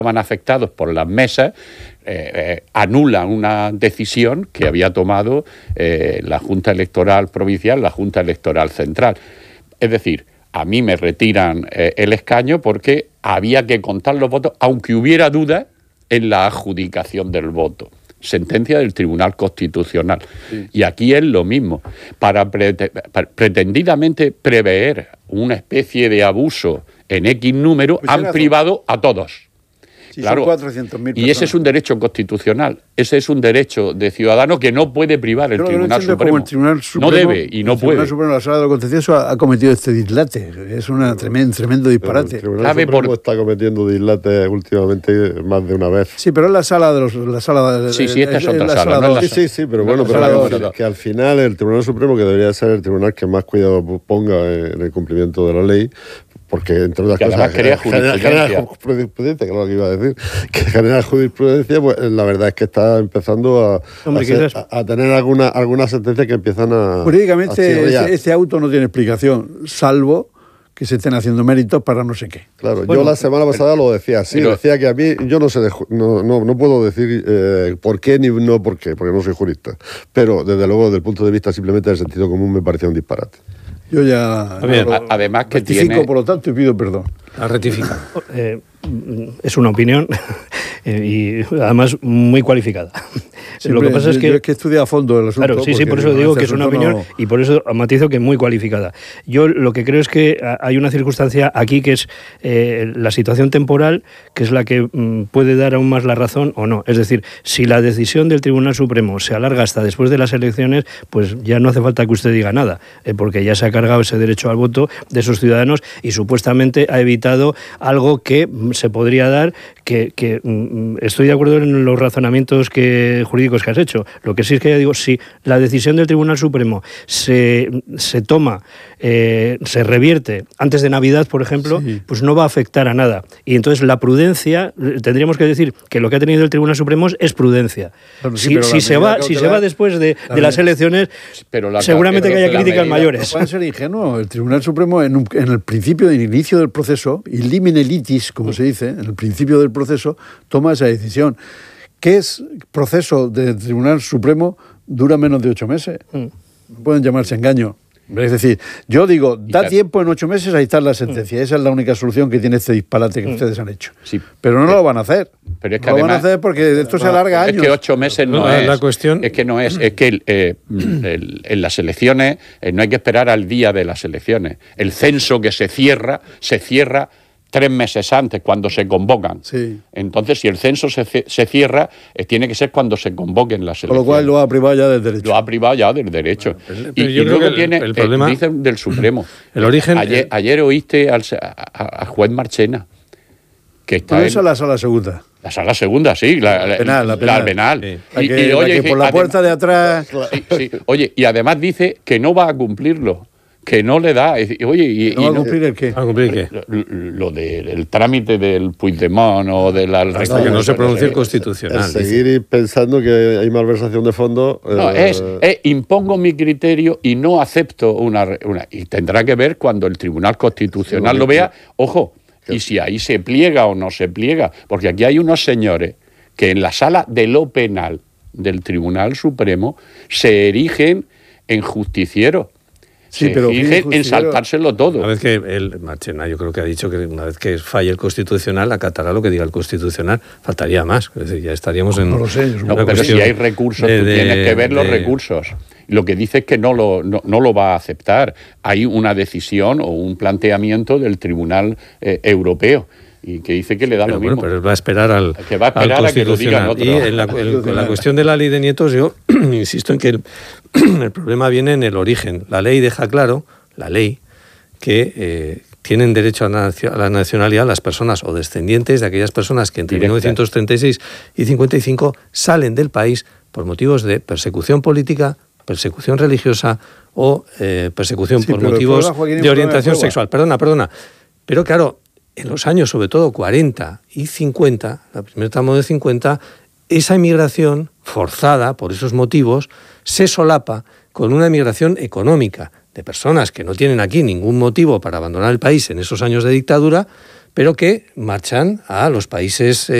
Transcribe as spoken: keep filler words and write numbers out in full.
estaban afectados por las mesas, eh, eh, anulan una decisión que había tomado eh, la Junta Electoral Provincial, la Junta Electoral Central. Es decir, a mí me retiran eh, el escaño porque había que contar los votos, aunque hubiera dudas en la adjudicación del voto. Sentencia del Tribunal Constitucional. Sí. Y aquí es lo mismo. Para, pre para pretendidamente prever una especie de abuso en X número, pues han privado a todos. Sí, claro, son cuatrocientos mil y ese es un derecho constitucional, ese es un derecho de ciudadano que no puede privar el Yo Tribunal no Supremo. El Tribunal Supremo. No debe y no el puede. El Tribunal Supremo, la Sala de lo Contencioso, ha, ha cometido este dislate. Es un tremendo, tremendo disparate. El Tribunal Supremo por... está cometiendo dislates últimamente más de una vez. Sí, pero es la sala de los... La sala de, sí, sí, esta es, es otra sala. sala no sí, sí, sí, pero bueno, pero que, que al final el Tribunal Supremo, que debería ser el tribunal que más cuidado ponga en el cumplimiento de la ley, porque entre otras que cosas genera jurisprudencia, jurisprudencia, que es lo que iba a decir, que genera jurisprudencia, pues la verdad es que está empezando a, Hombre, a, ser, a, a tener alguna, algunas sentencias que empiezan a... Jurídicamente a este auto no tiene explicación, salvo que se estén haciendo méritos para no sé qué. Claro, bueno, yo la semana pasada lo decía así, pero, decía que a mí, yo no sé, de, no, no, no puedo decir eh, por qué ni no por qué, porque no soy jurista, pero desde luego desde el punto de vista simplemente del sentido común me parecía un disparate. Yo ya... Bien, lo, además que tiene... por lo tanto, y pido perdón. La rectifica. eh, es una opinión y además muy cualificada. Siempre, lo que pasa es que... Yo es que estudié a fondo el asunto. Claro, sí, sí, por eso digo que es una opinión no... y por eso matizo que muy cualificada. Yo lo que creo es que hay una circunstancia aquí que es eh, la situación temporal, que es la que mm, puede dar aún más la razón o no. Es decir, si la decisión del Tribunal Supremo se alarga hasta después de las elecciones, pues ya no hace falta que usted diga nada, eh, porque ya se ha cargado ese derecho al voto de esos ciudadanos y supuestamente ha evitado algo que se podría dar, que, que mm, estoy de acuerdo en los razonamientos que, jurídicos que has hecho. Lo que sí es que ya digo, si la decisión del Tribunal Supremo se, se toma, eh, se revierte antes de Navidad, por ejemplo, sí. pues no va a afectar a nada. Y entonces la prudencia, tendríamos que decir que lo que ha tenido el Tribunal Supremo es prudencia. Bueno, sí, si, si, se va, si se va después de, de las elecciones, pero la, seguramente pero que haya críticas medida, mayores. No puede ser ingenuo. El Tribunal Supremo, en, un, en el principio, en el inicio del proceso, in limine litis, como se dice, en el principio del proceso, toma esa decisión. ¿Qué es proceso del Tribunal Supremo? Dura menos de ocho meses. Mm. Pueden llamarse engaño. Es decir, yo digo, da tiempo en ocho meses a dictar la sentencia. Mm. Esa es la única solución que tiene este disparate que mm. ustedes han hecho. Sí. Pero no pero, lo van a hacer. Pero es que no además, lo van a hacer porque esto no, se alarga años. Es que ocho meses no, no es. La cuestión... Es que no es. Es que eh, el, en las elecciones eh, no hay que esperar al día de las elecciones. El censo que se cierra, se cierra tres meses antes, cuando se convocan. Sí. Entonces, si el censo se, se cierra, eh, tiene que ser cuando se convoquen las elecciones. Con lo cual lo ha privado ya del derecho. Lo ha privado ya del derecho. Bueno, pero, pero y, y luego el, tiene, el problema, eh, dicen del Supremo. El origen... Ayer, ayer oíste al a, a juez Marchena, que está en... Esa es la sala segunda. La sala segunda, sí. La, la penal. La penal. La penal. Sí. La que, y, y, oye, la que por la además, puerta de atrás... Sí, sí. Oye, y además dice que no va a cumplirlo. Que no le da. Oye, y, ¿No y va a cumplir el qué? ¿A cumplir qué? Lo, lo del de, trámite del Puigdemont o de la... Hasta que no se pronuncie el Constitucional. Es seguir dice. pensando que hay malversación de fondo... No, eh, es, es impongo mi criterio y no acepto una, una... Y tendrá que ver cuando el Tribunal Constitucional sí, lo vea. Ojo, ¿qué? Y si ahí se pliega o no se pliega. Porque aquí hay unos señores que en la sala de lo penal del Tribunal Supremo se erigen en justicieros. Sí, se pero fijen en saltárselo todo. Una vez que el Marchena, yo creo que ha dicho que una vez que falle el Constitucional, acatará lo que diga el Constitucional. Faltaría más. Es decir, ya estaríamos en... No lo sé. No, pero si hay recursos, de, tú tienes que ver de, los recursos. Lo que dice es que no lo, no, no lo va a aceptar. Hay una decisión o un planteamiento del Tribunal eh, Europeo. Y que dice que le da pero lo bueno, mismo. Pero él va a esperar al que va a esperar al a que lo digan otros. Y en la, el, con la cuestión de la ley de nietos, yo insisto en que el, el problema viene en el origen. La ley deja claro, la ley, que eh, tienen derecho a la nacionalidad las personas o descendientes de aquellas personas que entre Directa. mil novecientos treinta y seis y cincuenta y cinco salen del país por motivos de persecución política, persecución religiosa o eh, persecución sí, por motivos problema, Joaquín, de orientación de sexual. Perdona, perdona. Pero claro, en los años, sobre todo cuarenta y cincuenta, la primera tramo de cincuenta, esa inmigración forzada por esos motivos se solapa con una inmigración económica de personas que no tienen aquí ningún motivo para abandonar el país en esos años de dictadura, pero que marchan a los países